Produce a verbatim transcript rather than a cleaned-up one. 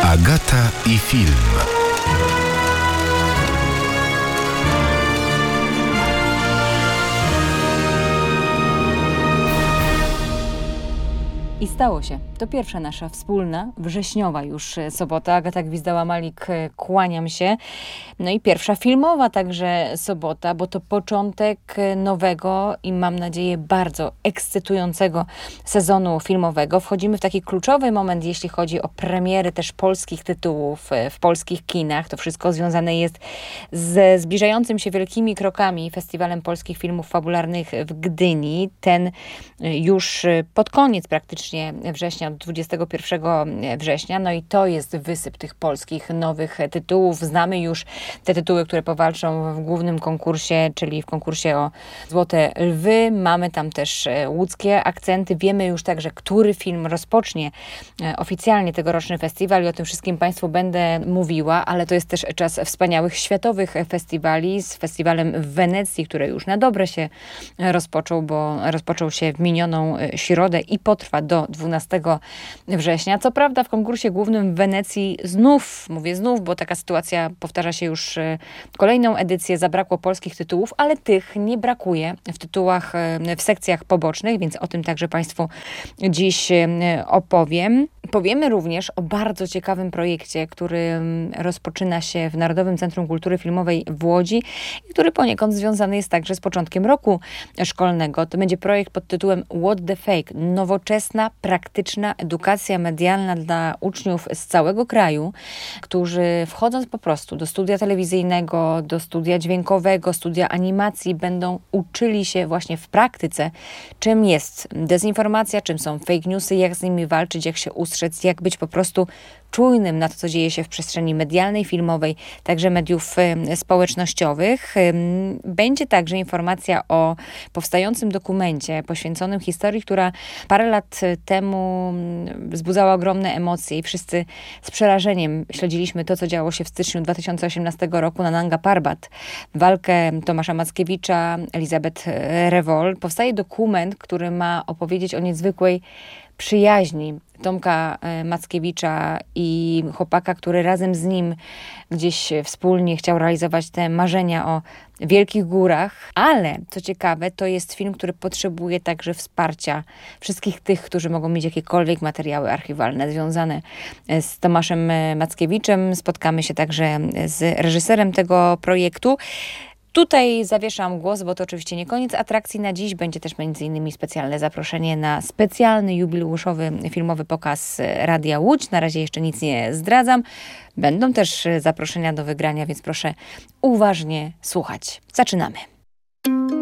Agata i film. I stało się. To pierwsza nasza wspólna, wrześniowa już sobota. Agata Gwizdała-Malik, kłaniam się. No i pierwsza filmowa także sobota, bo to początek nowego i mam nadzieję bardzo ekscytującego sezonu filmowego. Wchodzimy w taki kluczowy moment, jeśli chodzi o premiery też polskich tytułów w polskich kinach. To wszystko związane jest ze zbliżającym się wielkimi krokami Festiwalem Polskich Filmów Fabularnych w Gdyni. Ten już pod koniec praktycznie września, dwudziestego pierwszego września. No i to jest wysyp tych polskich nowych tytułów. Znamy już te tytuły, które powalczą w głównym konkursie, czyli w konkursie o Złote Lwy. Mamy tam też łódzkie akcenty. Wiemy już także, który film rozpocznie oficjalnie tegoroczny festiwal i o tym wszystkim Państwu będę mówiła, ale to jest też czas wspaniałych światowych festiwali z festiwalem w Wenecji, który już na dobre się rozpoczął, bo rozpoczął się w minioną środę i potrwa do dwunastego września. Co prawda w konkursie głównym w Wenecji znów, mówię znów, bo taka sytuacja powtarza się już kolejną edycję, zabrakło polskich tytułów, ale tych nie brakuje w tytułach, w sekcjach pobocznych, więc o tym także Państwu dziś opowiem. Powiemy również o bardzo ciekawym projekcie, który rozpoczyna się w Narodowym Centrum Kultury Filmowej w Łodzi i który poniekąd związany jest także z początkiem roku szkolnego. To będzie projekt pod tytułem What the Fake? Nowoczesna, praktyczna edukacja medialna dla uczniów z całego kraju, którzy wchodząc po prostu do studia telewizyjnego, do studia dźwiękowego, studia animacji, będą uczyli się właśnie w praktyce, czym jest dezinformacja, czym są fake newsy, jak z nimi walczyć, jak się ustrzec, jak być po prostu czujnym na to, co dzieje się w przestrzeni medialnej, filmowej, także mediów społecznościowych. Będzie także informacja o powstającym dokumencie poświęconym historii, która parę lat temu wzbudzała ogromne emocje i wszyscy z przerażeniem śledziliśmy to, co działo się w styczniu dwa tysiące osiemnastego roku na Nanga Parbat. Walkę Tomasza Mackiewicza, Elizabeth Revol. Powstaje dokument, który ma opowiedzieć o niezwykłej przyjaźni Tomka Mackiewicza i chłopaka, który razem z nim gdzieś wspólnie chciał realizować te marzenia o wielkich górach. Ale, co ciekawe, to jest film, który potrzebuje także wsparcia wszystkich tych, którzy mogą mieć jakiekolwiek materiały archiwalne związane z Tomaszem Mackiewiczem. Spotkamy się także z reżyserem tego projektu. Tutaj zawieszam głos, bo to oczywiście nie koniec atrakcji na dziś. Będzie też między innymi specjalne zaproszenie na specjalny jubileuszowy filmowy pokaz Radia Łódź. Na razie jeszcze nic nie zdradzam. Będą też zaproszenia do wygrania, więc proszę uważnie słuchać. Zaczynamy.